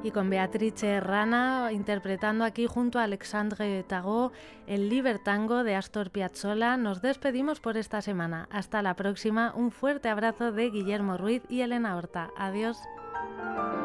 y con Beatrice Rana interpretando aquí junto a Alexandre Tarot el Libertango de Astor Piazzolla. Nos despedimos por esta semana. Hasta la próxima. Un fuerte abrazo de Guillermo Ruiz y Elena Horta. Adiós.